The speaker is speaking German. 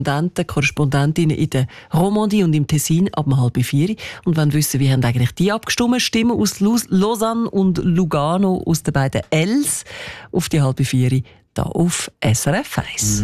Korrespondentinnen in der Romandie und im Tessin ab 3:30. Und wollen wissen, wie haben eigentlich die abgestimmt? Stimmen aus Lausanne und Lugano, aus den beiden Ls, auf die 3:30 hier auf SRF 1.